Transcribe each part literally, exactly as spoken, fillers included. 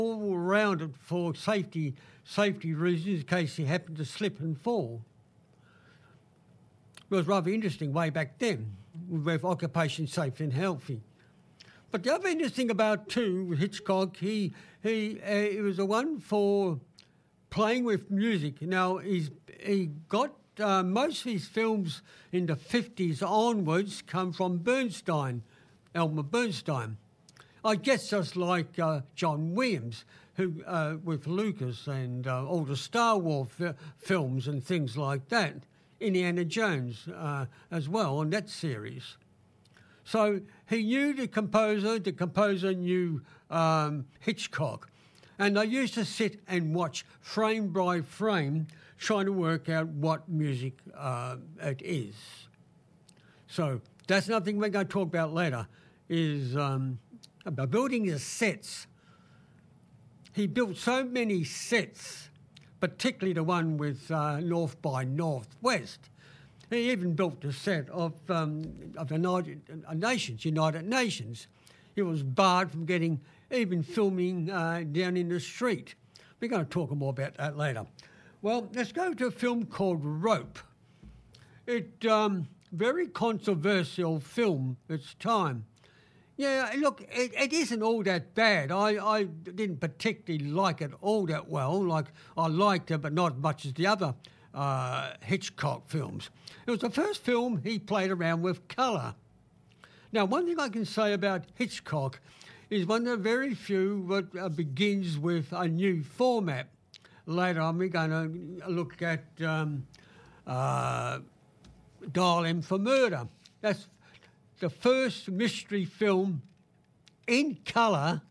all around it for safety safety reasons in case he happened to slip and fall. It was rather interesting way back then, with occupation safe and healthy. But the other interesting about too with Hitchcock, he he uh, it was the one for playing with music. Now he's he got uh, most of his films in the fifties onwards come from Bernstein, Elmer Bernstein. I guess just like uh, John Williams, who uh, with Lucas and uh, all the Star Wars fi- films and things like that, Indiana Jones uh, as well on that series. So he knew the composer, the composer knew um, Hitchcock, and they used to sit and watch frame by frame, trying to work out what music uh, it is. So that's another thing we're going to talk about later, is um, about building the sets. He built so many sets, particularly the one with uh, North by Northwest. He even built the set of, um, of the United Nations, United Nations. He was barred from getting even filming uh, down in the street. We're going to talk more about that later. Well, let's go to a film called Rope. It um, very controversial film at its time. Yeah, look, it, it isn't all that bad. I, I didn't particularly like it all that well. Like, I liked it, but not as much as the other uh, Hitchcock films. It was the first film he played around with colour. Now, one thing I can say about Hitchcock is one of the very few that uh, begins with a new format. Later on, we're going to look at um, uh, Dial M for Murder. That's the first mystery film in colour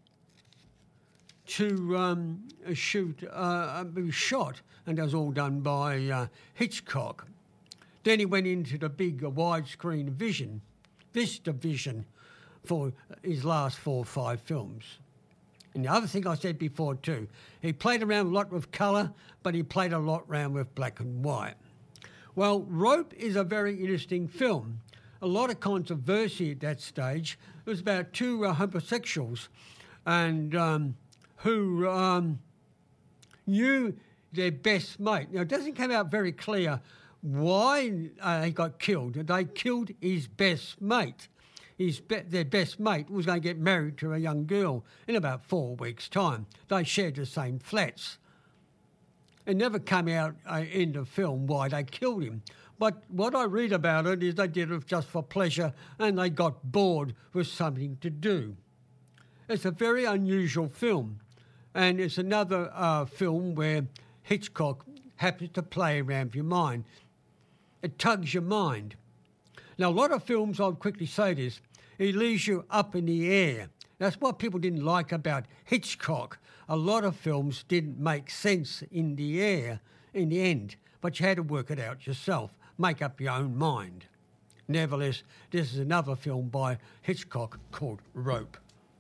to um, shoot, uh, be shot, and that was all done by uh, Hitchcock. Then he went into the big uh, widescreen vision, Vista Vision, for his last four or five films. And the other thing I said before too, he played around a lot with colour, but he played a lot around with black and white. Well, Rope is a very interesting film. A lot of controversy at that stage. It was about two uh, homosexuals and um, who um, knew their best mate. Now, it doesn't come out very clear why uh, he got killed. They killed his best mate. His be- their best mate was going to get married to a young girl in about four weeks' time. They shared the same flats. It never came out uh, in the film why they killed him. But what I read about it is they did it just for pleasure and they got bored with something to do. It's a very unusual film, and it's another uh, film where Hitchcock happens to play around with your mind. It tugs your mind. Now, a lot of films, I'll quickly say this, he leaves you up in the air. That's what people didn't like about Hitchcock. A lot of films didn't make sense in the air in the end, but you had to work it out yourself, make up your own mind. Nevertheless, this is another film by Hitchcock called Rope.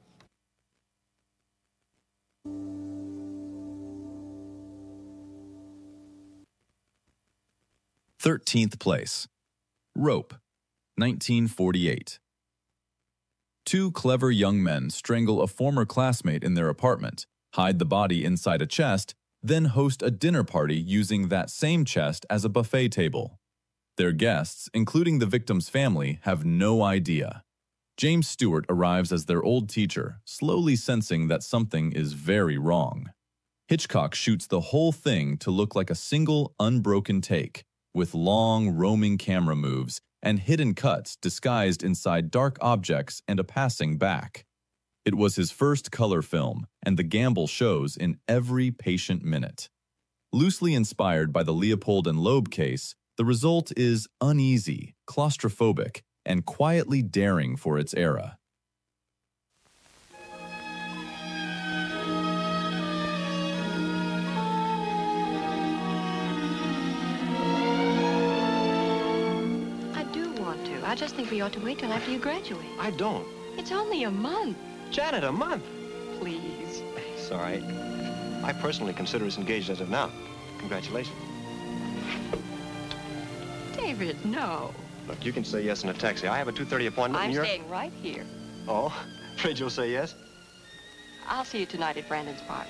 thirteenth place. Rope, nineteen forty-eight. Two clever young men strangle a former classmate in their apartment, hide the body inside a chest, then host a dinner party using that same chest as a buffet table. Their guests, including the victim's family, have no idea. James Stewart arrives as their old teacher, slowly sensing that something is very wrong. Hitchcock shoots the whole thing to look like a single, unbroken take, with long, roaming camera moves and hidden cuts disguised inside dark objects and a passing back. It was his first color film, and the gamble shows in every patient minute. Loosely inspired by the Leopold and Loeb case, the result is uneasy, claustrophobic, and quietly daring for its era. I just think we ought to wait till after you graduate. I don't. It's only a month. Janet, a month? Please. It's all right. I personally consider us engaged as of now. Congratulations. David, no. Look, you can say yes in a taxi. I have a two thirty appointment I'm and you're... staying right here. Oh, afraid you'll say yes? I'll see you tonight at Brandon's party.